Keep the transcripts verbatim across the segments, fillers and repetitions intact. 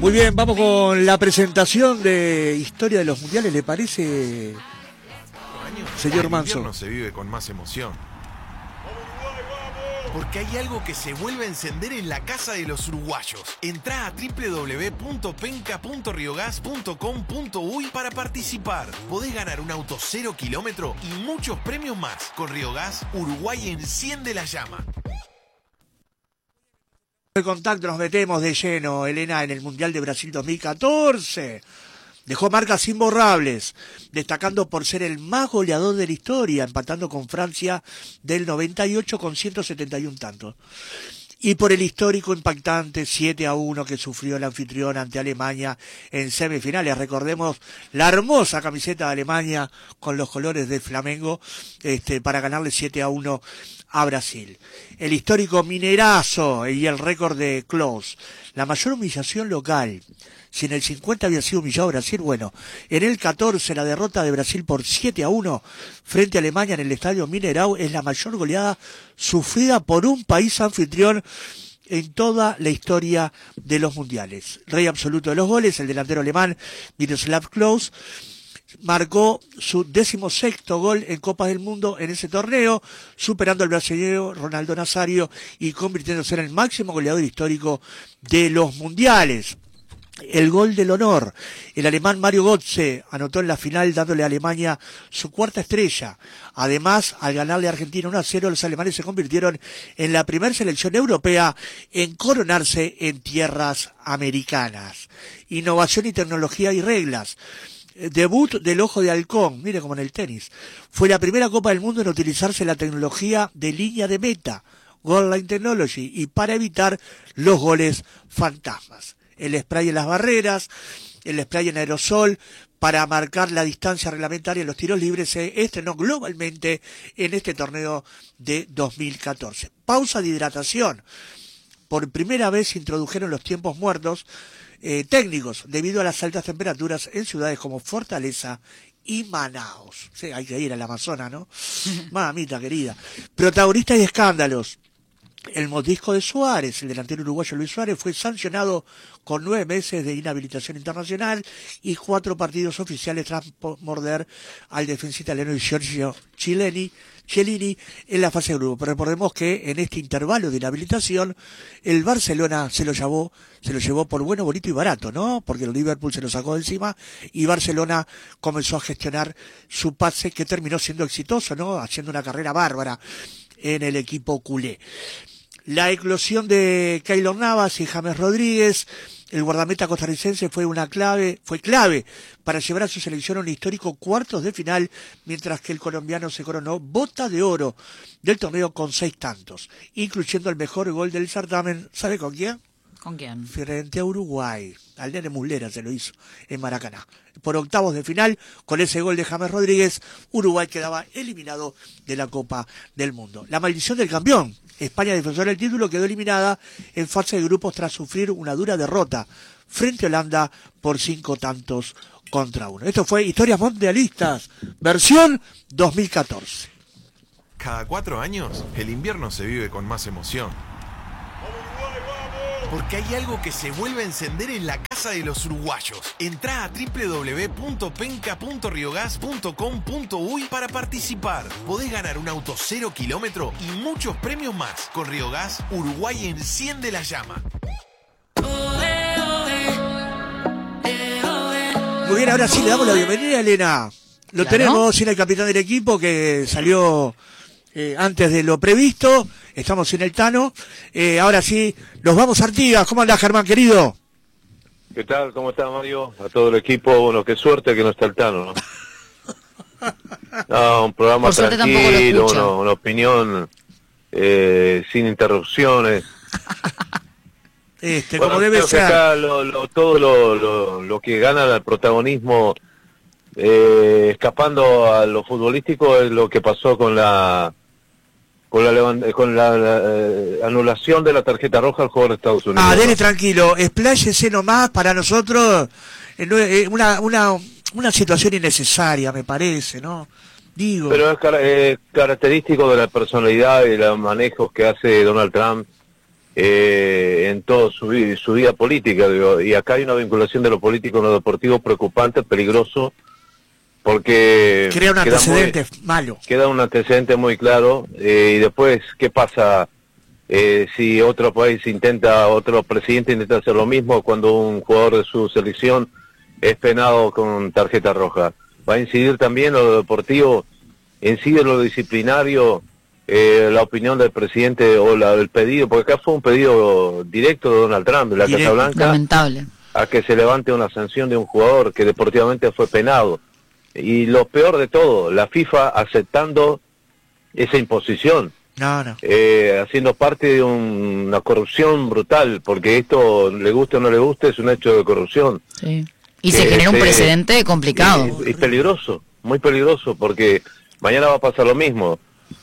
Muy bien, vamos con la presentación de Historia de los Mundiales, ¿le parece, señor Manso? El invierno se vive con más emoción. Porque hay algo que se vuelve a encender en la casa de los uruguayos. Entrá a doble u doble u doble u punto penca punto riogas punto com punto uy para participar. Podés ganar un auto cero kilómetro y muchos premios más. Con Riogas, Uruguay enciende la llama. De contacto nos metemos de lleno, Elena, en el Mundial de Brasil dos mil catorce. Dejó marcas imborrables, destacando por ser el más goleador de la historia, empatando con Francia del noventa y ocho con ciento setenta y uno tantos. Y por el histórico impactante siete a uno que sufrió el anfitrión ante Alemania en semifinales. Recordemos la hermosa camiseta de Alemania con los colores de Flamengo este, para ganarle siete a uno a Brasil. El histórico Minerazo y el récord de Klose. La mayor humillación local. Si en el cincuenta había sido humillado Brasil, bueno, en el catorce la derrota de Brasil por siete a uno frente a Alemania en el estadio Mineirão es la mayor goleada sufrida por un país anfitrión en toda la historia de los mundiales. Rey absoluto de los goles, el delantero alemán Miroslav Klose marcó su decimosexto gol en Copas del Mundo en ese torneo, superando al brasileño Ronaldo Nazario y convirtiéndose en el máximo goleador histórico de los mundiales. El gol del honor, el alemán Mario Götze anotó en la final dándole a Alemania su cuarta estrella. Además, al ganarle a Argentina uno a cero, los alemanes se convirtieron en la primera selección europea en coronarse en tierras americanas. Innovación y tecnología y reglas. Debut del ojo de halcón, mire como en el tenis. Fue la primera Copa del Mundo en utilizarse la tecnología de línea de meta, Goal Line Technology, y para evitar los goles fantasmas. El spray en las barreras, el spray en aerosol, para marcar la distancia reglamentaria en los tiros libres, se estrenó globalmente en este torneo de dos mil catorce. Pausa de hidratación. Por primera vez se introdujeron los tiempos muertos eh, técnicos debido a las altas temperaturas en ciudades como Fortaleza y Manaos. Sí, hay que ir al Amazonas, ¿no? Mamita querida. Protagonistas y escándalos. El mordisco de Suárez, el delantero uruguayo Luis Suárez, fue sancionado con nueve meses de inhabilitación internacional y cuatro partidos oficiales tras morder al defensa italiano Giorgio Chiellini, Chiellini en la fase de grupo. Pero recordemos que en este intervalo de inhabilitación el Barcelona se lo llevó, se lo llevó por bueno, bonito y barato, ¿no? Porque el Liverpool se lo sacó de encima y Barcelona comenzó a gestionar su pase que terminó siendo exitoso, ¿no? Haciendo una carrera bárbara en el equipo culé. La eclosión de Keylor Navas y James Rodríguez, el guardameta costarricense, fue una clave, fue clave para llevar a su selección a un histórico cuartos de final, mientras que el colombiano se coronó bota de oro del torneo con seis tantos, incluyendo el mejor gol del certamen. ¿Sabe con quién? ¿Con quién? Frente a Uruguay. Al nene Muslera se lo hizo en Maracaná. Por octavos de final, con ese gol de James Rodríguez, Uruguay quedaba eliminado de la Copa del Mundo. La maldición del campeón. España, defensora del título, quedó eliminada en fase de grupos tras sufrir una dura derrota frente a Holanda por cinco tantos contra uno. Esto fue Historias Mundialistas, versión dos mil catorce. Cada cuatro años, el invierno se vive con más emoción. Porque hay algo que se vuelve a encender en la casa de los uruguayos. Entrá a doble u doble u doble u punto penca punto riogas punto com punto uy para participar. Podés ganar un auto cero kilómetro y muchos premios más. Con Riogas, Uruguay enciende la llama. Muy bien, ahora sí le damos la bienvenida, Elena. Lo Claro. tenemos sin el capitán del equipo que salió eh, antes de lo previsto. Estamos sin el Tano. Eh, ahora sí, nos vamos a Artigas. ¿Cómo andás, Germán, querido? ¿Qué tal? ¿Cómo está, Mario? A todo el equipo. Bueno, qué suerte que no está el Tano, ¿no? No, un programa Por suerte tampoco lo tranquilo, escucha. una, una opinión eh, sin interrupciones. Este, Bueno, como debe creo que ser. acá lo, lo, todo lo, lo, lo que gana el protagonismo eh, escapando a lo futbolístico es lo que pasó con la con la, levant- con la, la, eh, anulación de la tarjeta roja al jugador de Estados Unidos. Ah, dele ¿no? tranquilo. Expláyese nomás para nosotros. eh, no, eh, una, una, una situación innecesaria, me parece, ¿no? Digo. Pero es car- eh, característico de la personalidad y los manejos que hace Donald Trump eh, en toda su, vi- su vida política, digo, y acá hay una vinculación de lo político con lo deportivo preocupante, peligroso, porque Crea un queda antecedente muy- malo. queda un antecedente muy claro, eh, y después, ¿qué pasa eh, si otro país intenta, otro presidente intenta hacer lo mismo cuando un jugador de su selección es penado con tarjeta roja? Va a incidir también en lo deportivo, incide en lo disciplinario, eh, la opinión del presidente o la, el pedido, porque acá fue un pedido directo de Donald Trump, de la Directo. Casa Blanca, Lamentable. a que se levante una sanción de un jugador que deportivamente fue penado. Y lo peor de todo, la FIFA aceptando esa imposición, No, no. eh, haciendo parte de un- una corrupción brutal, porque esto, le guste o no le guste, es un hecho de corrupción. Sí. Y Que se genera un ese- precedente complicado. Y, y peligroso, muy peligroso, porque mañana va a pasar lo mismo.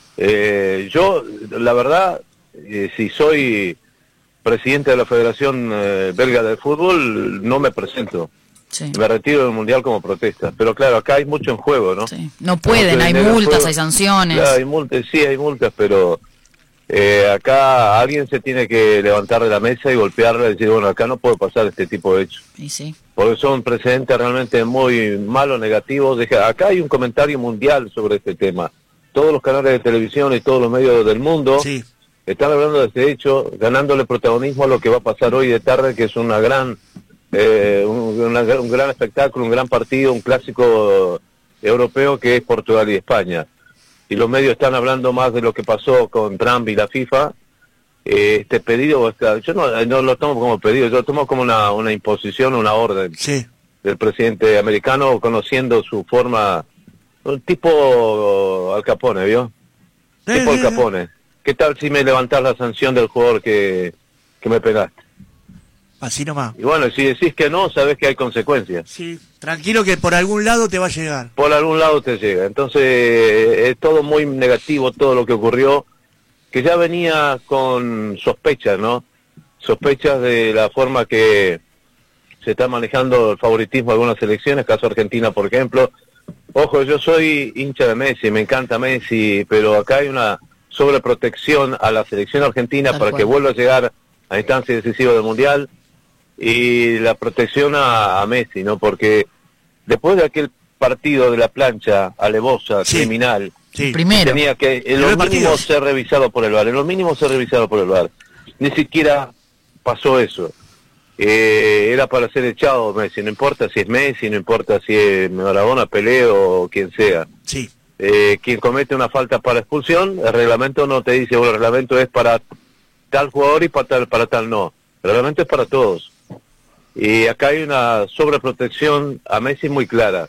Eh, yo, la verdad, eh, si soy presidente de la Federación eh, Belga de Fútbol, no me presento. Sí. Me retiro del Mundial como protesta. Pero claro, acá hay mucho en juego, ¿no? Sí. No pueden, Mucho hay dinero en multas, juego. hay sanciones. Claro, hay multas, sí, hay multas, pero eh, acá alguien se tiene que levantar de la mesa y golpearla y decir, bueno, acá no puede pasar este tipo de hechos. Y sí. Porque son precedentes realmente muy malos, negativos. Deja- Acá hay un comentario mundial sobre este tema. Todos los canales de televisión y todos los medios del mundo Sí. están hablando de este hecho, ganándole protagonismo a lo que va a pasar hoy de tarde, que es una gran, eh, un, una- un gran espectáculo, un gran partido, un clásico europeo que es Portugal y España. Y los medios están hablando más de lo que pasó con Trump y la FIFA. Eh, este pedido, esta- yo no, no lo tomo como pedido, yo lo tomo como una, una imposición, una orden Sí. del presidente americano, conociendo su forma, un tipo Al Capone, ¿vio? Eh, Tipo Al eh, Capone. ¿Qué tal si me levantás la sanción del jugador que, que me pegaste? Así nomás. Y bueno, si decís que no, sabés que hay consecuencias. Sí. Tranquilo que por algún lado te va a llegar. Por algún lado te llega. Entonces, eh, es todo muy negativo todo lo que ocurrió, que ya venía con sospechas, ¿no? Sospechas de la forma que se está manejando el favoritismo de algunas elecciones, caso Argentina, por ejemplo. Ojo, yo soy hincha de Messi, me encanta Messi, pero acá hay una sobreprotección a la selección argentina Tal para cual. que vuelva a llegar a instancias decisivas del Mundial, y la protección a, a Messi, ¿no? Porque después de aquel partido de la plancha alevosa, Sí. criminal, Sí. Primero. tenía que en Primer lo mínimo partido. ser revisado por el V A R, en lo mínimo ser revisado por el V A R. Ni siquiera pasó eso. Eh, era para ser echado Messi, no importa si es Messi, no importa si es Maradona, Pelé o quien sea. Sí. Eh, quien comete una falta para expulsión, el reglamento no te dice, bueno, el reglamento es para tal jugador y para tal, para tal no. El reglamento es para todos. Y acá hay una sobreprotección a Messi muy clara.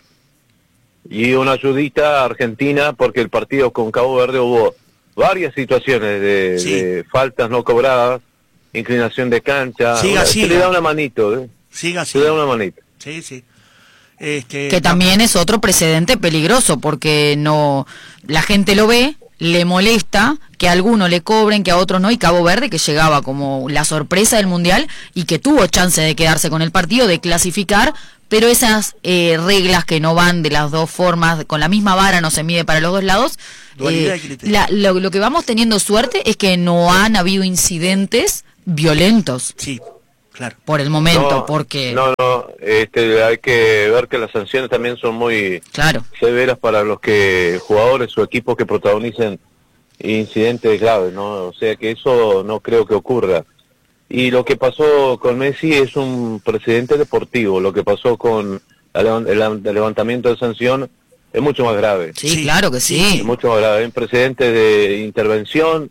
Y una ayudita a Argentina, porque el partido con Cabo Verde hubo varias situaciones de, Sí. de faltas no cobradas, inclinación de cancha. Siga, Una- se siga. le da una manito, ¿eh? Siga así. Se le da una manito. Sí, sí. Este, Que también es otro precedente peligroso, porque no, la gente lo ve, le molesta que a algunos le cobren, que a otros no, y Cabo Verde, que llegaba como la sorpresa del Mundial y que tuvo chance de quedarse con el partido, de clasificar, pero esas eh, reglas que no van de las dos formas, con la misma vara no se mide para los dos lados, Dualidad eh, de criterio. la- lo, lo que vamos teniendo suerte es que no han habido incidentes violentos Sí, claro. por el momento, No, porque, No, no, este, hay que ver que las sanciones también son muy claro, severas para los que jugadores o equipos que protagonicen incidentes graves, ¿no? O sea que eso no creo que ocurra. Y lo que pasó con Messi es un precedente deportivo. Lo que pasó con el, el- el levantamiento de sanción es mucho más grave. sí, Sí, claro que sí, sí. Es mucho más grave. Hay un precedente de intervención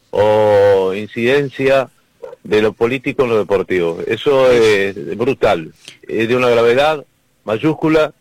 o incidencia de lo político en lo deportivo. Eso es brutal. Es de una gravedad mayúscula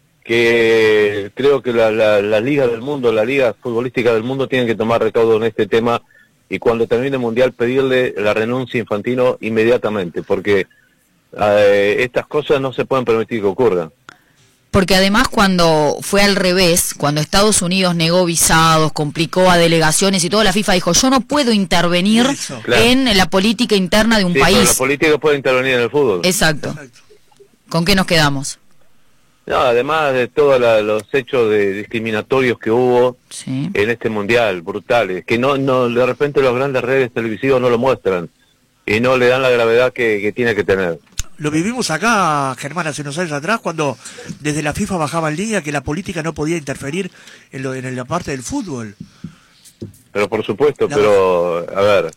que creo que la, la, la liga del mundo, la liga futbolística del mundo tienen que tomar recaudo en este tema, y cuando termine el Mundial pedirle la renuncia a Infantino inmediatamente, porque eh, estas cosas no se pueden permitir que ocurran. Porque además cuando fue al revés, cuando Estados Unidos negó visados, complicó a delegaciones y todo, la FIFA dijo, yo no puedo intervenir Eso. Claro. en la política interna de un Sí, pero la país. política puede intervenir en el fútbol. Exacto. Exacto. ¿Con qué nos quedamos? No, además de todos la- los hechos de discriminatorios que hubo Sí. en este mundial, brutales, que no, no, de repente las grandes redes televisivas no lo muestran. y no le dan la gravedad que, que tiene que tener. Lo vivimos acá, Germán, hace unos años atrás, cuando desde la FIFA bajaba en línea que la política no podía interferir en, lo, en la parte del fútbol. Pero por supuesto, La... pero a ver,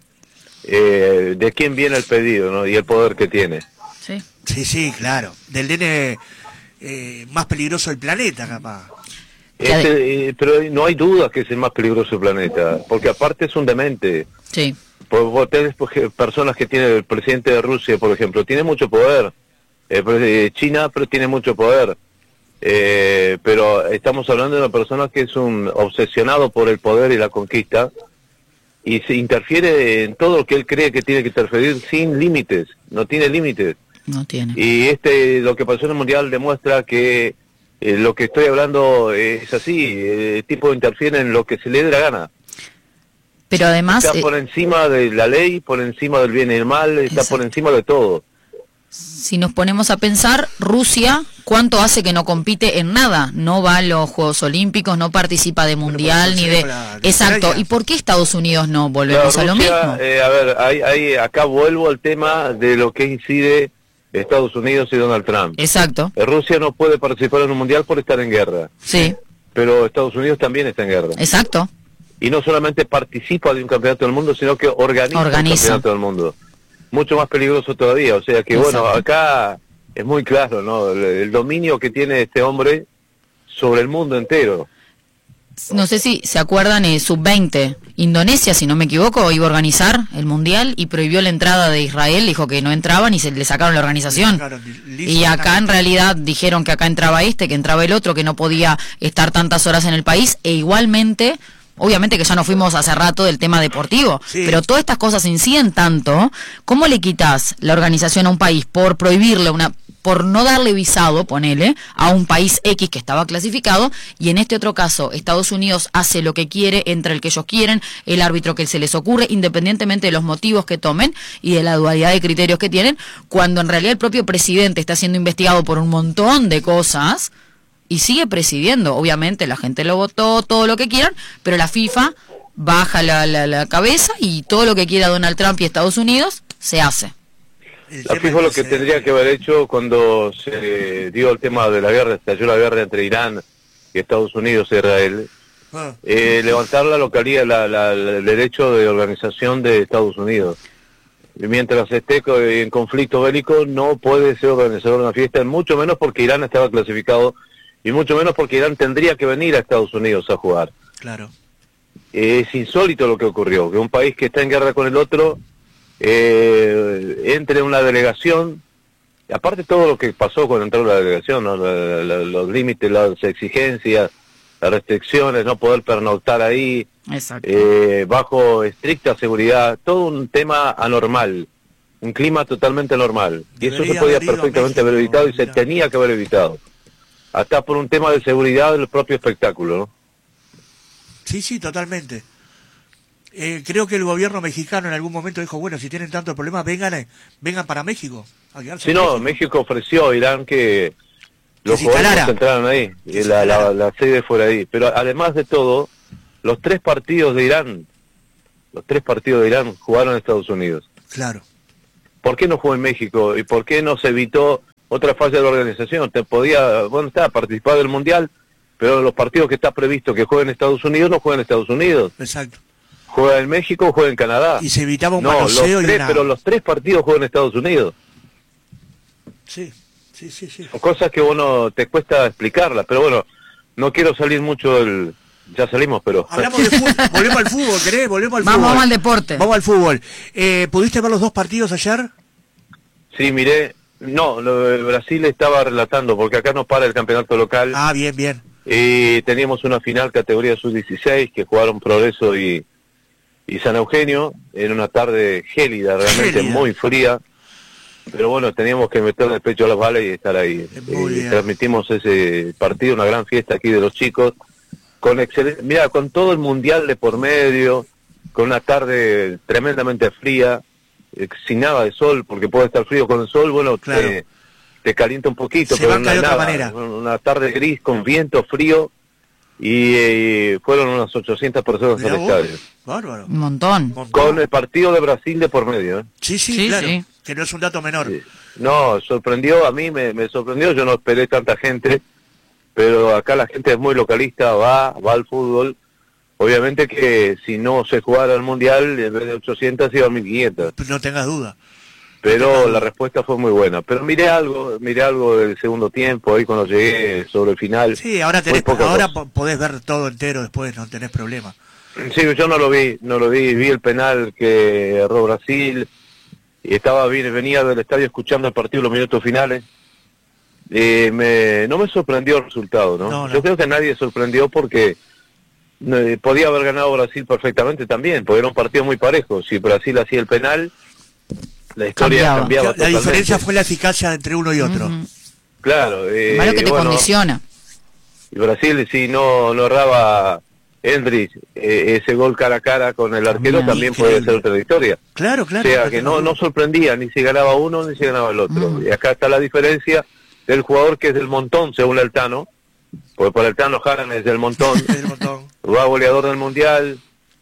eh, ¿de quién viene el pedido, no? Y el poder que tiene. Sí, sí, sí, claro. Del nene eh, más peligroso del planeta, capaz. Este, eh, pero no hay duda que es el más peligroso del planeta, porque aparte es un demente. Sí. Vos tenés personas que tiene el presidente de Rusia, por ejemplo, tiene mucho poder. Eh, China, pero tiene mucho poder. Eh, pero estamos hablando de una persona que es un obsesionado por el poder y la conquista, y se interfiere en todo lo que él cree que tiene que interferir sin límites, no tiene límites. No tiene. Y este, lo que pasó en el Mundial demuestra que eh, lo que estoy hablando es así, el tipo interfiere en lo que se le dé la gana. Pero además... Está eh, por encima de la ley, por encima del bien y el mal, está exacto. por encima de todo. Si nos ponemos a pensar, Rusia, ¿cuánto hace que no compite en nada? No va a los Juegos Olímpicos, no participa de Mundial, ni de... La, Exacto. ¿Y por qué Estados Unidos no? Volvemos Claro, a lo Rusia, mismo. Eh, a ver, hay, hay, acá vuelvo al tema de lo que incide Estados Unidos y Donald Trump. Exacto. Eh, Rusia no puede participar en un Mundial por estar en guerra. Sí. Pero Estados Unidos también está en guerra. Exacto. Y no solamente participa de un campeonato del mundo, sino que organiza, Organiza. un campeonato del mundo. Mucho más peligroso todavía. O sea que, Exacto. bueno, acá es muy claro, ¿no? El, el dominio que tiene este hombre sobre el mundo entero. No sé si se acuerdan, eh, sub veinte, Indonesia, si no me equivoco, iba a organizar el Mundial y prohibió la entrada de Israel, dijo que no entraban y se le sacaron la organización. Claro, Y acá en realidad dijeron que acá entraba este, que entraba el otro, que no podía estar tantas horas en el país, e igualmente... Obviamente que ya nos fuimos hace rato del tema deportivo, sí. Pero todas estas cosas inciden tanto. ¿Cómo le quitas la organización a un país por prohibirle una, por no darle visado, ponele, a un país X que estaba clasificado? Y en este otro caso, Estados Unidos hace lo que quiere, entra el que ellos quieren, el árbitro que se les ocurre, independientemente de los motivos que tomen y de la dualidad de criterios que tienen, cuando en realidad el propio presidente está siendo investigado por un montón de cosas. Y sigue presidiendo, obviamente la gente lo votó, todo lo que quieran, pero la FIFA baja la, la, la cabeza y todo lo que quiera Donald Trump y Estados Unidos se hace. La FIFA lo que tendría que haber hecho cuando se dio el tema de la guerra, estalló la guerra entre Irán y Estados Unidos e Israel, Ah. eh, levantar la localidad, la, la, la, el derecho de organización de Estados Unidos. Y mientras esté en conflicto bélico no puede ser organizador de una fiesta, mucho menos porque Irán estaba clasificado. Y mucho menos porque Irán tendría que venir a Estados Unidos a jugar. Claro. Eh, es insólito lo que ocurrió, que un país que está en guerra con el otro eh, entre en una delegación, aparte todo lo que pasó cuando entró la delegación, ¿no? la, la, los límites, las exigencias, las restricciones, no poder pernoctar ahí, Exacto. eh, bajo estricta seguridad, todo un tema anormal, un clima totalmente anormal. Y eso Debería se podía haber ido a perfectamente haber México, evitado y se mirá. tenía que haber evitado. Hasta por un tema de seguridad del propio espectáculo, ¿no? Sí, sí, totalmente. Eh, creo que el gobierno mexicano en algún momento dijo, bueno, si tienen tantos problemas, vengan eh, vengan para México. A quedarse Sí, en no, México. México ofreció a Irán que los se jugadores instalara. se entraran ahí, Que y se la, la, instalara. la sede fuera ahí. Pero además de todo, los tres partidos de Irán, los tres partidos de Irán jugaron en Estados Unidos. Claro. ¿Por qué no jugó en México? ¿Y por qué no se evitó otra falla de la organización? Te podía, bueno, está, participar del Mundial, pero los partidos que está previsto que jueguen en Estados Unidos no juegan en Estados Unidos. Exacto. Juega en México, juega en Canadá. Y se evitaba un no, los manoseo y tres, una... pero los tres partidos juegan en Estados Unidos. Sí, sí, sí, sí. Son cosas que bueno, te cuesta explicarlas, pero bueno, no quiero salir mucho del... Ya salimos, pero... Hablamos de fútbol, volvemos al fútbol, ¿querés? Volvemos al Vamos, fútbol. vamos al deporte. Vamos al fútbol. Eh, ¿Pudiste ver los dos partidos ayer? Sí, miré... No, lo de Brasil estaba relatando, porque acá no para el campeonato local. Ah, bien, bien. Y teníamos una final categoría sub dieciséis que jugaron Progreso y, y San Eugenio en una tarde gélida, realmente Gélida. muy fría. Pero bueno, teníamos que meter el pecho a las balas y estar ahí. Muy Eh, bien. transmitimos ese partido, una gran fiesta aquí de los chicos, con excelente, mira, con todo el mundial de por medio, con una tarde tremendamente fría, eh, sin nada de sol, porque puede estar frío con el sol, bueno, Claro. te, te calienta un poquito, Se pero banca no de otra nada, manera. una tarde gris con viento frío, y eh, fueron unas ochocientas personas en Mirá el vos. estadio. Bárbaro. Un montón. Con el partido de Brasil de por medio. ¿eh? Sí, sí, Sí, claro. sí. Que no es un dato menor. Sí. No, sorprendió, a mí me, me sorprendió, yo no esperé tanta gente, pero acá la gente es muy localista, va, va al fútbol. Obviamente que si no se jugara el Mundial, en vez de ochocientas iba a mil quinientas. No tengas duda. Pero la respuesta fue muy buena. Pero miré algo, miré algo del segundo tiempo, ahí cuando llegué sobre el final. Sí, ahora, tenés, muy poca ahora cosa. po- podés ver todo entero después, no tenés problema. Sí, yo no lo vi, no lo vi, vi el penal que erró Brasil, y estaba bien, venía del estadio escuchando el partido los minutos finales. Eh, me, no me sorprendió el resultado, ¿no? No, no. Yo creo que nadie sorprendió porque eh, podía haber ganado Brasil perfectamente también, porque era un partido muy parejo. Si Brasil hacía el penal, la historia Cambiaba. cambiaba, La totalmente. diferencia fue la eficacia entre uno y otro. Ujú. Claro. Eh, Malo que te bueno, condiciona. y Brasil, si no, no erraba Endrick eh, ese gol cara a cara con el arquero, También. también podía ser otra victoria. Claro, O claro. sea, que no, no sorprendía, ni si ganaba uno, ni si ganaba el otro. Mm. Y acá está la diferencia del jugador que es del montón, según el Tano, porque para el Tano Haaland es del montón, El montón. va goleador del Mundial,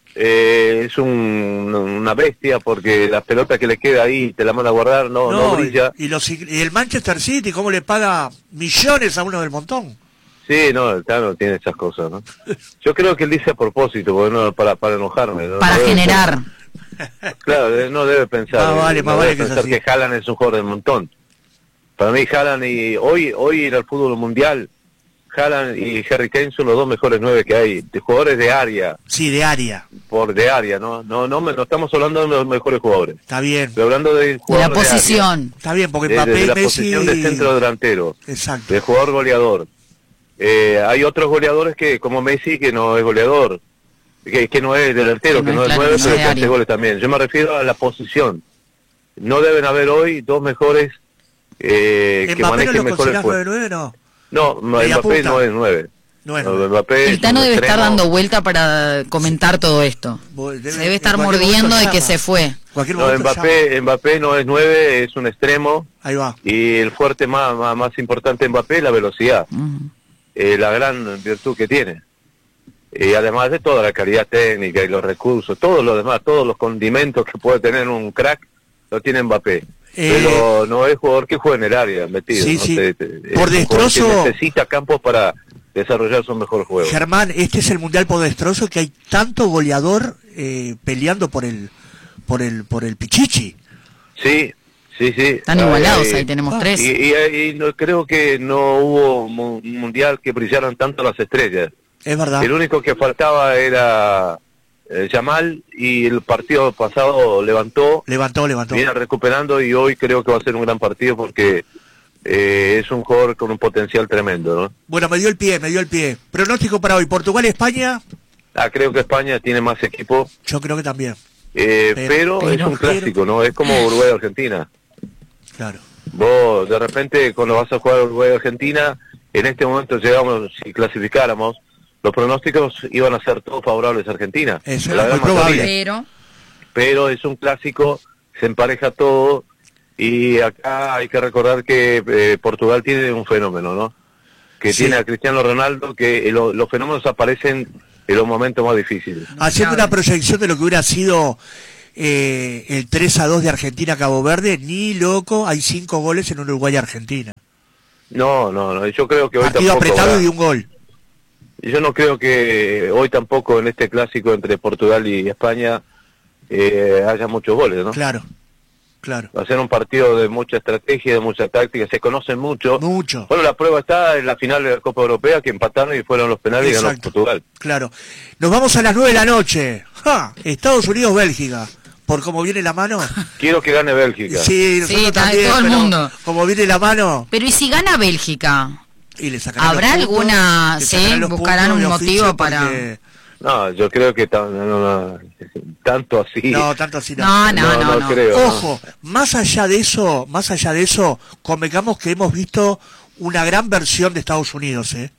eh, es un, una bestia, porque la pelota que le queda ahí, te la manda a guardar, no, no, No, brilla. y, y los, y el Manchester City, ¿cómo le paga millones a uno del montón? Sí, no, el Tano tiene esas cosas, ¿no? Yo creo que él dice a propósito, porque no, para, para enojarme. ¿no? Para No debe generar. pensar- Claro, de- no debe pensar. Más vale, no más debe vale que es pensar así. que Haaland es un jugador del montón. Para mí Haaland y hoy hoy en el fútbol mundial, Haaland y Harry Kane son los dos mejores nueve que hay, de jugadores de área, Sí, de área. por de área, ¿no? No, no, me- no estamos hablando de los mejores jugadores, Está bien. estoy hablando de De la jugadores de área. posición. Está bien, porque De, Mbappé de y la Messi... posición de centro delantero, Exacto. de jugador goleador. Eh, hay otros goleadores que, como Messi, que no es goleador, que, que no es delantero, Que que no no es es claro, nueve, no pero es de que hace área. goles también. Yo me refiero a la posición. No deben haber hoy dos mejores eh, que ¿Mbappé no manejen lo mejor el considerás juego. nueve nueve? No. No, Media Mbappé punta. no es nueve. No es No, nueve. Mbappé es El Tano un debe estar extremo. dando vuelta para comentar todo esto. Debe- Se debe en estar cualquier mordiendo momento de que llama. se fue. Cualquier No, momento Mbappé, Mbappé no es nueve, es un extremo. llama. Ahí va. Y el fuerte más, más, más importante de Mbappé es la velocidad. Ujú. eh, la gran virtud que tiene. Y además de toda la calidad técnica y los recursos, todo lo demás, todos los condimentos que puede tener un crack, lo tiene Mbappé. Eh, Pero no es jugador que juega en el área, metido. Sí, ¿no? sí. Te- te- Por es un jugador destrozo- que necesita campos para desarrollar su mejor juego. Germán, este es el mundial por destrozo que hay tanto goleador eh, peleando por el por el por el Pichichi. Sí, sí, sí. Están Ay, igualados, ay, ahí tenemos ah, tres. Y, y- y no, creo que no hubo mu- un mundial que brillaran tanto las estrellas. Es verdad. El único que faltaba era eh, Yamal, y el partido pasado levantó, Levantó, levantó. viene recuperando, y hoy creo que va a ser un gran partido porque eh, es un jugador con un potencial tremendo, ¿no? Bueno, me dio el pie, me dio el pie. Pronóstico para hoy, Portugal-España, Ah, creo que España tiene más equipo, yo creo que también. eh, Pero- pero, es pero- un clásico, ¿no? Es como Uruguay-Argentina. Claro. Vos, de repente, cuando vas a jugar Uruguay-Argentina, en este momento llegamos, si clasificáramos, los pronósticos iban a ser todos favorables a Argentina. Eso la es gran muy probable. mayoría. Pero Pero es un clásico, se empareja todo, y acá hay que recordar que eh, Portugal tiene un fenómeno, ¿no? Que Sí. tiene a Cristiano Ronaldo, que eh, lo- los fenómenos aparecen en los momentos más difíciles. Haciendo Claro. una proyección de lo que hubiera sido eh, el tres a dos de Argentina-Cabo Verde, ni loco, hay cinco goles en Uruguay-Argentina. No, no, no, yo creo que hoy Partido tampoco apretado habrá- y de un gol. yo no creo que hoy tampoco en este clásico entre Portugal y España eh, haya muchos goles, ¿no? Claro, claro. Va a ser un partido de mucha estrategia, de mucha táctica, se conocen mucho. Mucho. Bueno, la prueba está en la final de la Copa Europea, que empataron y fueron los penales y ganó Exacto. Portugal. Claro. Nos vamos a las nueve de la noche. ¡Ja! Estados Unidos-Bélgica. Por cómo viene la mano. Quiero que gane Bélgica. Sí, nosotros Sí, está- también, todo el pero mundo. como viene la mano, Pero ¿y si gana Bélgica? y le sacarán ¿Habrá los puntos, alguna- le sí, sacarán los buscarán puntos un de motivo oficio para- porque- No, yo creo que ta- no, no, no, tanto así. No, tanto así no. No, no, no, no, no. creo. no. Ojo, más allá de eso, más allá de eso, convengamos que hemos visto una gran versión de Estados Unidos, ¿eh?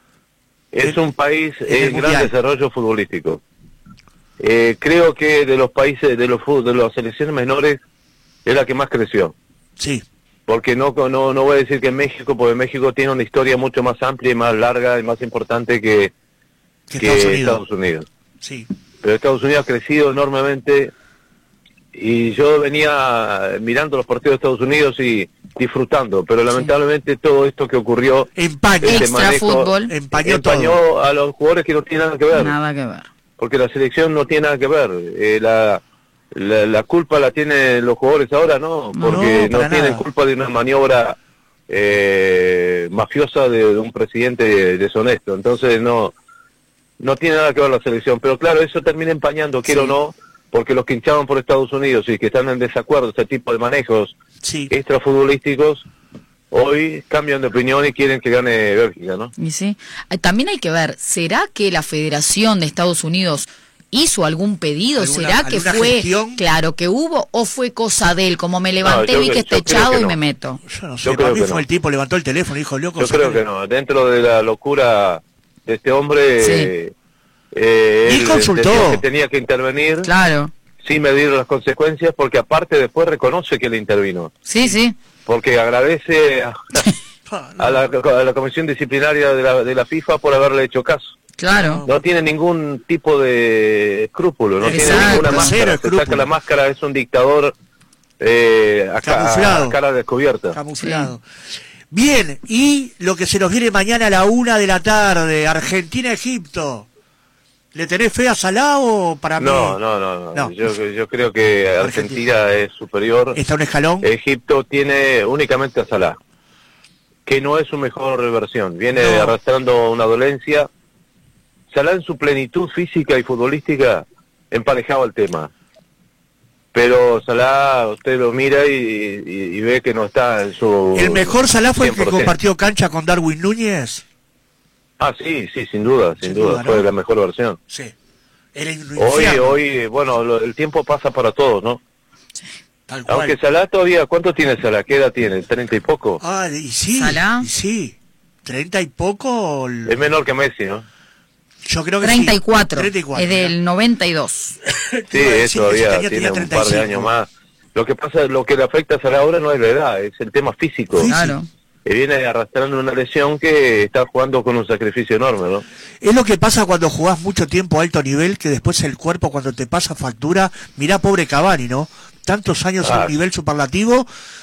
Es un país en el en gran Mundial. desarrollo futbolístico. Eh, creo que de los países, de los fu- de las selecciones menores, es la que más creció. Sí, Porque no, no, no voy a decir que México, porque México tiene una historia mucho más amplia y más larga y más importante que, que que Estados Unidos. Estados Unidos. Sí. Pero Estados Unidos ha crecido enormemente y yo venía mirando los partidos de Estados Unidos y disfrutando, pero lamentablemente sí. todo esto que ocurrió, empañó, este extra manejo, fútbol, empañó, empañó todo. a los jugadores que no tienen nada que ver. Nada que ver. Porque la selección no tiene nada que ver. Eh, la, la la culpa la tienen los jugadores ahora, ¿no? Porque no, no tienen nada. culpa de una maniobra eh, mafiosa de, de un presidente deshonesto. Entonces no no tiene nada que ver la selección. Pero claro, eso termina empañando, quiero o Sí. no, porque los que hinchaban por Estados Unidos y que están en desacuerdo este tipo de manejos Sí. extrafutbolísticos, hoy cambian de opinión y quieren que gane Bélgica, ¿no? Y sí. Eh, También hay que ver, ¿será que la Federación de Estados Unidos hizo algún pedido? ¿Alguna- ¿Será que alguna fue, gestión? claro, que hubo o fue cosa de él? Como me levanté, yo vi creo- que está yo creo echado que y no. me meto. Yo no sé, Yo para creo mí que fue no. el tipo, levantó el teléfono y dijo, loco, Yo creo sacale. que no. Dentro de la locura de este hombre, Sí. eh, eh, Y él consultó. entendió que tenía que intervenir Claro. sin medir las consecuencias, porque aparte después reconoce que le intervino, Sí, sí. porque agradece a, Pa, no. a la, a la comisión disciplinaria de la, de la FIFA por haberle hecho caso. Claro. No tiene ningún tipo de escrúpulo, no tiene Exacto. ninguna Cero máscara. Se escrúpulo. saca la máscara, es un dictador eh, a, ca- Camuflado. a cara descubierta. Camuflado. Bien, y lo que se nos viene mañana a la una de la tarde, Argentina-Egipto. ¿Le tenés fe a Salah o para mí? No, no, no, no. No. Yo, yo creo que Argentina es superior. ¿Está un escalón? Egipto tiene únicamente a Salah, que no es su mejor versión. Viene No. arrastrando una dolencia. Salah en su plenitud física y futbolística emparejaba el tema. Pero Salah, usted lo mira y, y- y ve que no está en su... ¿El mejor Salah fue el que cien por ciento. compartió cancha con Darwin Núñez? Ah, sí, sí, sin duda, sin, Sin duda. duda, Fue ¿no? la mejor versión. Sí. Era un Hoy, infierno, hoy, bueno, lo- el tiempo pasa para todos, ¿no? tal cual. Aunque Salah todavía, ¿cuánto tiene Salah? ¿Qué edad tiene? ¿Treinta y poco? Ah, y sí, Salah. y sí. Treinta y poco. l- Es menor que Messi, ¿no? Yo creo que treinta y sí. cuatro. treinta y cuatro. Es del noventa y dos. Sí, Te iba a decir es que si todavía tenía- tiene tenía un treinta y par de cinco. años más. Lo que pasa, lo que le afecta a Salah ahora no es la edad, es el tema físico. Sí, Claro. Que viene arrastrando una lesión que está jugando con un sacrificio enorme, ¿no? Es lo que pasa cuando jugás mucho tiempo a alto nivel, que después el cuerpo cuando te pasa factura, mirá pobre Cavani, ¿no? Tantos años a Ah. un nivel superlativo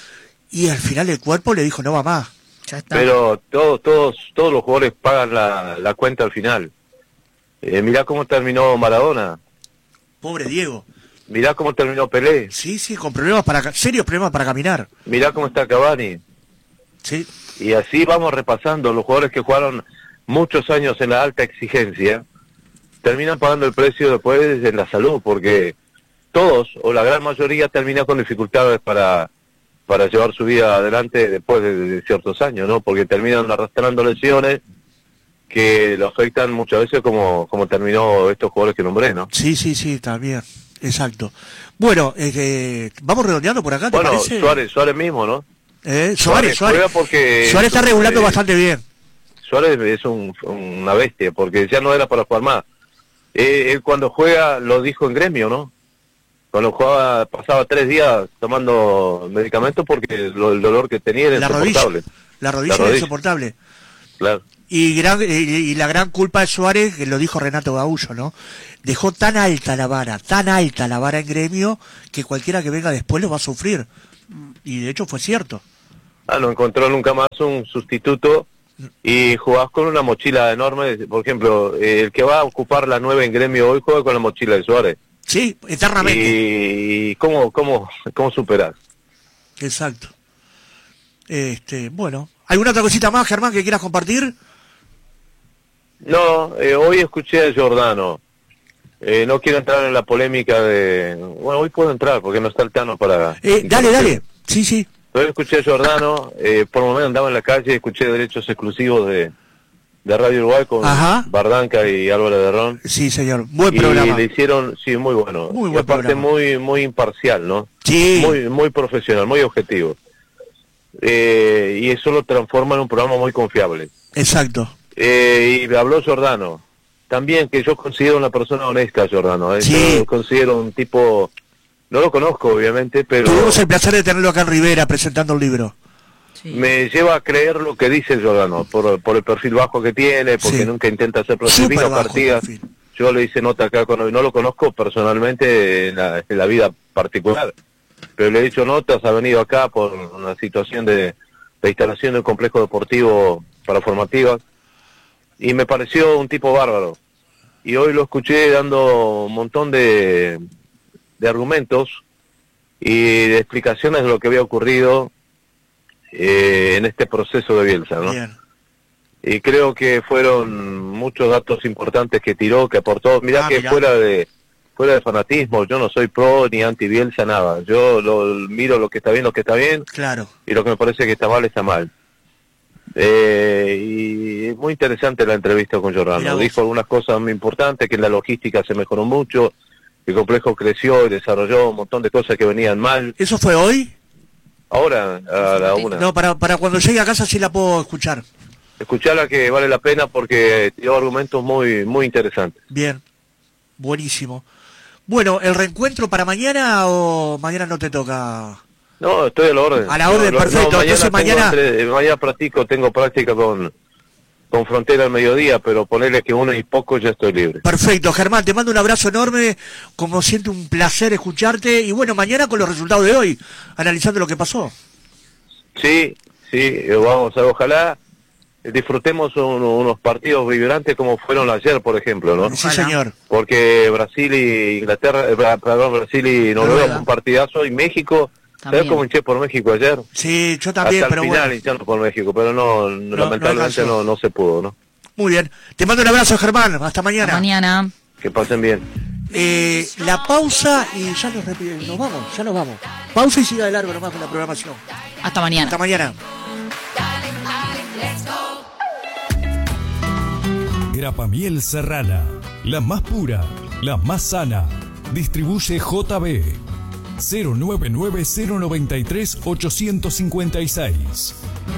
y al final el cuerpo le dijo no va más. Ya está. Pero todos, todos, todos los jugadores pagan la, la cuenta al final. Eh, mirá cómo terminó Maradona, Pobre Diego. mirá cómo terminó Pelé, Sí, sí, con problemas para, ca- serios problemas para caminar. mirá cómo está Cavani. Sí, Y así vamos repasando, los jugadores que jugaron muchos años en la alta exigencia, terminan pagando el precio después en la salud, porque todos, o la gran mayoría, terminan con dificultades para, para llevar su vida adelante después de, de ciertos años, ¿no? Porque terminan arrastrando lesiones que lo afectan muchas veces como, como terminó estos jugadores que nombré, ¿no? sí, sí, sí, también. Exacto. Bueno, eh, eh, vamos redondeando por acá, ¿te Bueno, parece? Suárez, Suárez mismo, ¿no? Eh, Suárez, Suárez Suárez. juega porque- Suárez está regulando eh, bastante bien. Suárez es un, una bestia, porque ya no era para jugar más. Eh, él cuando juega, lo dijo en Gremio, ¿no? Cuando jugaba, pasaba tres días tomando medicamentos porque lo- el dolor que tenía era La rodilla, insoportable. la rodilla La era rodilla. insoportable. Claro. Y, gran, y, y la gran culpa de Suárez, que lo dijo Renato Gaullo, ¿no? Dejó tan alta la vara, tan alta la vara en Gremio, que cualquiera que venga después lo va a sufrir. Y de hecho fue cierto. Ah, no encontró nunca más un sustituto y jugás con una mochila enorme. Por ejemplo, eh, el que va a ocupar la nueve en Gremio hoy juega con la mochila de Suárez. Sí, eternamente. ¿Y cómo, cómo, cómo superás? Exacto. Este, bueno. ¿Alguna otra cosita más, Germán, que quieras compartir? No, eh, hoy escuché a Giordano. Eh, no quiero entrar en la polémica de... Bueno, hoy puedo entrar porque no está el Tano para... Eh, dale, dale. Sí, sí. Hoy escuché a Giordano, eh, por un momento andaba en la calle y escuché derechos exclusivos de, de Radio Uruguay con Ajá. Bardanca y Álvaro Derrón. Sí, señor. Buen Y programa. le hicieron, sí, muy bueno. Muy Y buen aparte programa. muy muy imparcial, ¿no? Sí. Muy muy profesional, muy objetivo. Eh, y eso lo transforma en un programa muy confiable. Exacto. Eh, y habló Giordano. También que yo considero una persona honesta, Giordano. ¿eh? Sí. Yo considero un tipo... No lo conozco, obviamente, pero... Tuvimos el placer de tenerlo acá en Rivera presentando un libro. Sí. me lleva a creer lo que dice Giordano, por, por el perfil bajo que tiene, porque Sí. nunca intenta hacer Súper procedimientos, bajo partidas. el perfil. Yo le hice nota acá, con, no lo conozco personalmente en la, en la vida particular, pero le he dicho notas, ha venido acá por una situación de, de instalación de un complejo deportivo para formativas, y me pareció un tipo bárbaro. Y hoy lo escuché dando un montón de, de argumentos y de explicaciones de lo que había ocurrido eh, en este proceso de Bielsa, ¿no? Bien. Y creo que fueron muchos datos importantes que tiró, que aportó. Mirá Ah, que mirá. fuera de fuera de fanatismo, yo no soy pro ni anti Bielsa, nada. Yo lo miro lo que está bien, lo que está bien, Claro. y lo que me parece que está mal, está mal. Eh, y es muy interesante la entrevista con Mirá Giordano. vos. Dijo algunas cosas muy importantes, que en la logística se mejoró mucho, que el complejo creció y desarrolló un montón de cosas que venían mal. ¿Eso fue hoy? Ahora, a la una. No, para, para cuando llegue a casa sí la puedo escuchar. Escuchala, que vale la pena porque tiró argumentos muy muy interesantes. Bien. Buenísimo. Bueno, ¿el reencuentro para mañana o mañana no te toca? No, estoy a la orden. A la orden, No, no, perfecto. no, Entonces tengo mañana- entre- mañana practico, tengo práctica con, con Frontera al mediodía, pero ponerle que uno y poco ya estoy libre. Perfecto, Germán, te mando un abrazo enorme, como siento un placer escucharte, y bueno, mañana con los resultados de hoy, analizando lo que pasó. Sí, sí, eh, vamos a ver, ojalá disfrutemos un- unos partidos vibrantes como fueron ayer, por ejemplo, ¿no? Sí, Ojalá. señor. Porque Brasil y Inglaterra, eh, bra- perdón, Brasil y Noruega Noruega. fue un partidazo, y México, ¿sabes También. cómo hinché por México ayer? Sí, yo también, Hasta pero el final bueno. hinchando por México, pero no, no lamentablemente alcanzó. no, no se pudo, ¿no? Muy bien. Te mando un abrazo, Germán. Hasta Hasta mañana. mañana. Que pasen bien. Eh, la pausa y ya nos, repi- nos vamos, ya nos vamos. Pausa y siga de largo nomás con la programación. Hasta mañana. Hasta mañana. Grapa Miel Serrana, la más pura, la más sana. Distribuye J B cero nueve nueve cero nueve tres ocho cinco seis.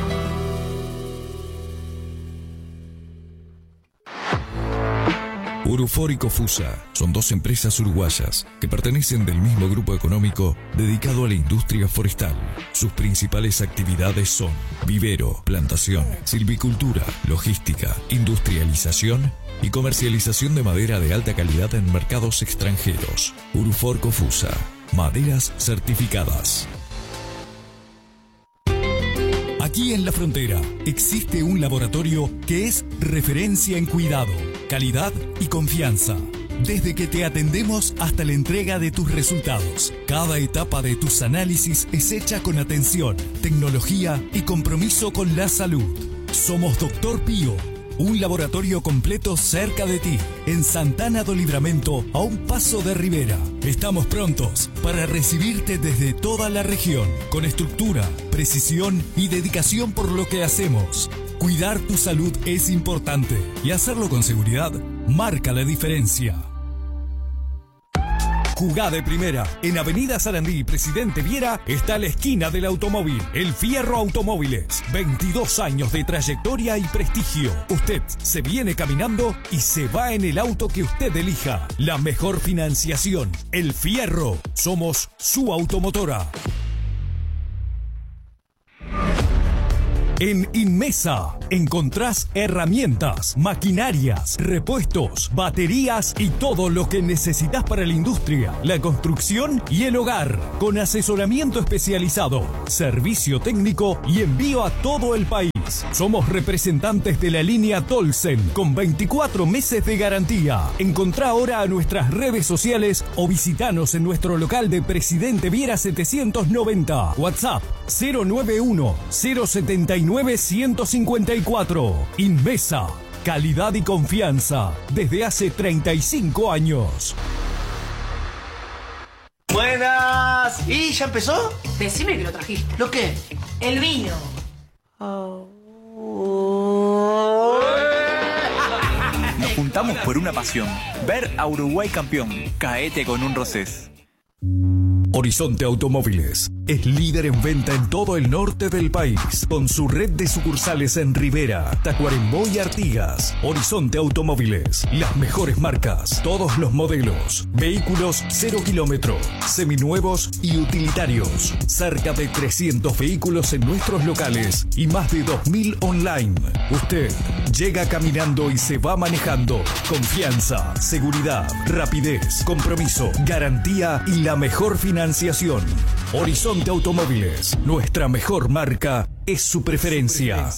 Urufor y Cofusa son dos empresas uruguayas que pertenecen del mismo grupo económico dedicado a la industria forestal. Sus principales actividades son vivero, plantación, silvicultura, logística, industrialización y comercialización de madera de alta calidad en mercados extranjeros. Urufor Cofusa, maderas certificadas. Aquí en la frontera existe un laboratorio que es referencia en cuidado, calidad y confianza. Desde que te atendemos hasta la entrega de tus resultados, cada etapa de tus análisis es hecha con atención, tecnología y compromiso con la salud. Somos Doctor Pío, un laboratorio completo cerca de ti, en Santana do Livramento, a un paso de Rivera. Estamos prontos para recibirte desde toda la región, con estructura, precisión y dedicación por lo que hacemos. Cuidar tu salud es importante y hacerlo con seguridad marca la diferencia. Jugá de primera. En Avenida Sarandí, Presidente Viera, está la esquina del automóvil. El Fierro Automóviles. veintidós años de trayectoria y prestigio. Usted se viene caminando y se va en el auto que usted elija. La mejor financiación. El Fierro. Somos su automotora. En Inmesa encontrás herramientas, maquinarias, repuestos, baterías y todo lo que necesitas para la industria, la construcción y el hogar, con asesoramiento especializado, servicio técnico y envío a todo el país. Somos representantes de la línea Tolsen con veinticuatro meses de garantía. Encontrá ahora a nuestras redes sociales o visitanos en nuestro local de Presidente Viera setecientos noventa. WhatsApp cero nueve uno cero siete nueve uno cinco cuatro. Inmesa, calidad y confianza desde hace treinta y cinco años. Buenas. ¿Y ya empezó? Decime que lo trajiste. ¿Lo qué? El vino. Nos juntamos por una pasión, ver a Uruguay campeón. Caete con un Rosés. Horizonte Automóviles, es líder en venta en todo el norte del país, con su red de sucursales en Rivera, Tacuarembó y Artigas. Horizonte Automóviles, las mejores marcas, todos los modelos, vehículos cero kilómetro, seminuevos y utilitarios. Cerca de trescientos vehículos en nuestros locales y más de dos mil online. Usted llega caminando y se va manejando. Confianza, seguridad, rapidez, compromiso, garantía y la mejor financiación. Horizonte Automóviles, nuestra mejor marca es su preferencia.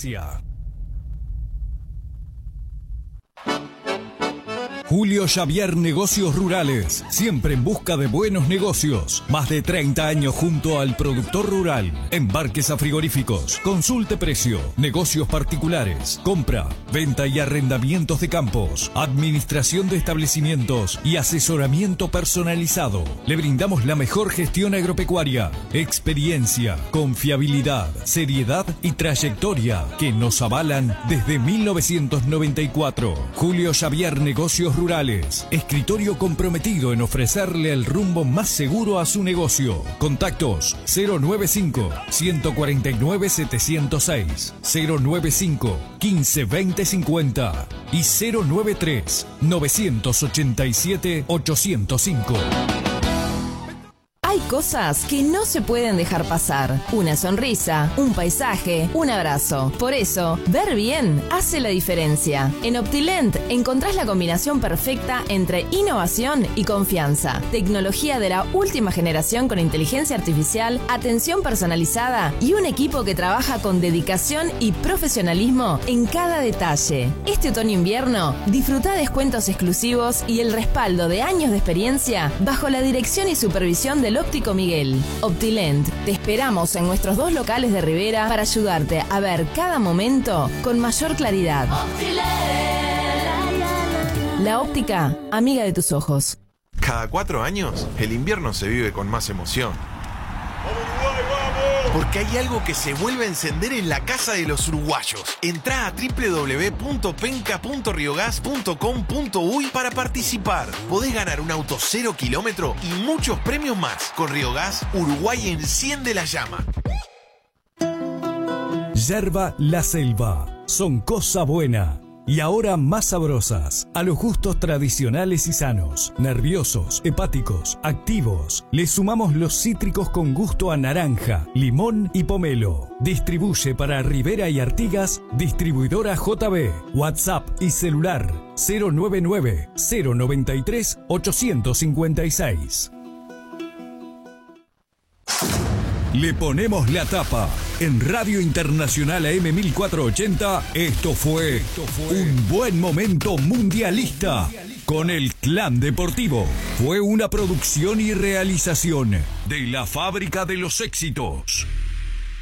Julio Xavier Negocios Rurales, siempre en busca de buenos negocios. Más de treinta años junto al productor rural. Embarques a frigoríficos, consulte precio, negocios particulares, compra, venta y arrendamientos de campos, administración de establecimientos y asesoramiento personalizado. Le brindamos la mejor gestión agropecuaria, experiencia, confiabilidad, seriedad y trayectoria que nos avalan desde mil novecientos noventa y cuatro. Julio Xavier Negocios Rurales, escritorio comprometido en ofrecerle el rumbo más seguro a su negocio. Contactos cero noventa y cinco, ciento cuarenta y nueve, setecientos seis, cero noventa y cinco, quince, veinte, cincuenta y cero noventa y tres, novecientos ochenta y siete, ochocientos cinco. Hay cosas que no se pueden dejar pasar. Una sonrisa, un paisaje, un abrazo. Por eso, ver bien hace la diferencia. En Optilent encontrás la combinación perfecta entre innovación y confianza. Tecnología de la última generación con inteligencia artificial, atención personalizada y un equipo que trabaja con dedicación y profesionalismo en cada detalle. Este otoño-invierno, disfruta descuentos exclusivos y el respaldo de años de experiencia bajo la dirección y supervisión del Óptico Miguel. Optilent, te esperamos en nuestros dos locales de Rivera para ayudarte a ver cada momento con mayor claridad. La óptica, amiga de tus ojos. Cada cuatro años, el invierno se vive con más emoción. Porque hay algo que se vuelve a encender en la casa de los uruguayos. Entrá a doble u doble u doble u punto penca punto riogas punto com punto uy para participar. Podés ganar un auto cero kilómetro y muchos premios más. Con Riogas, Uruguay enciende la llama. Yerba La Selva, son cosa buena. Y ahora más sabrosas, a los gustos tradicionales y sanos, nerviosos, hepáticos, activos. Le sumamos los cítricos con gusto a naranja, limón y pomelo. Distribuye para Rivera y Artigas, distribuidora J B. WhatsApp y celular cero noventa y nueve, cero noventa y tres, ochocientos cincuenta y seis. Le ponemos la tapa. En Radio Internacional A M mil cuatrocientos ochenta, esto fue, esto fue un buen momento mundialista con el Clan Deportivo. Fue una producción y realización de la Fábrica de los Éxitos.